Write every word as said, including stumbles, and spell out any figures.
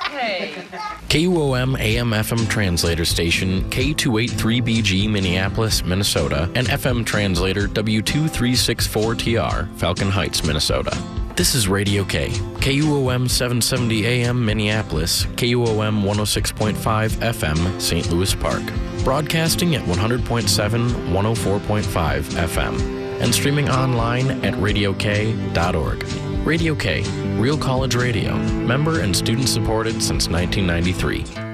K U O M A M F M translator station K two eighty-three B G Minneapolis, Minnesota, and F M translator W two three six four T R Falcon Heights, Minnesota. This is Radio K, K U O M seven seventy A M Minneapolis, K U O M one oh six point five F M Saint Louis Park, broadcasting at one hundred point seven, one oh four point five F M, and streaming online at radio k dot org. Radio K, Real College Radio, member and student supported since nineteen ninety-three.